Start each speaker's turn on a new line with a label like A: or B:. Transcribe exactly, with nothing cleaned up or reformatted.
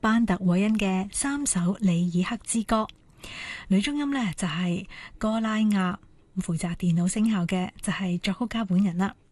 A: 班特韋恩嘅三首里爾克之歌。女中音呢就係哥拉亞，負責電腦聲效嘅就係作曲家本人啦。